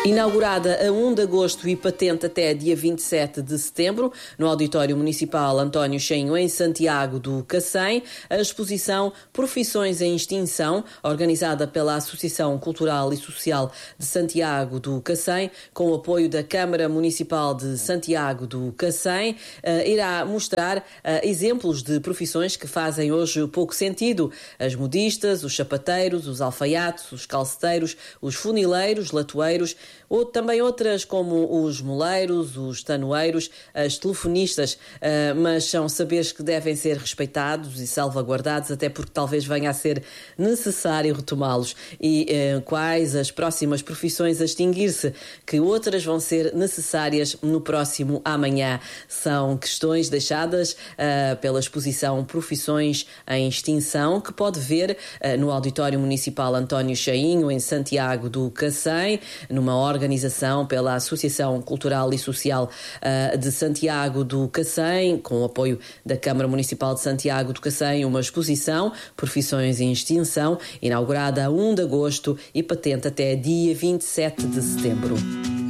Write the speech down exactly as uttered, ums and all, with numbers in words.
Inaugurada a primeiro de agosto e patente até dia vinte e sete de setembro, no Auditório Municipal António Cheinho, em Santiago do Cacém, a exposição Profissões em Extinção, organizada pela Associação Cultural e Social de Santiago do Cacém, com o apoio da Câmara Municipal de Santiago do Cacém, irá mostrar exemplos de profissões que fazem hoje pouco sentido. As modistas, os sapateiros, os alfaiates, os calceteiros, os funileiros, latoeiros, ou também outras como os moleiros, os tanoeiros, as telefonistas, uh, mas são saberes que devem ser respeitados e salvaguardados, até porque talvez venha a ser necessário retomá-los. E uh, quais as próximas profissões a extinguir-se, que outras vão ser necessárias no próximo amanhã? São questões deixadas uh, pela exposição Profissões em Extinção, que pode ver uh, no Auditório Municipal António Cheinho, em Santiago do Cacém, numa organização pela Associação Cultural e Social uh, de Santiago do Cacém, com o apoio da Câmara Municipal de Santiago do Cacém, uma exposição Profissões em Extinção, inaugurada a primeiro de agosto e patente até dia vinte e sete de setembro.